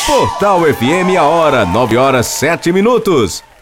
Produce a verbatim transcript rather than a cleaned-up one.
Portal F M, a hora, nove horas sete minutos.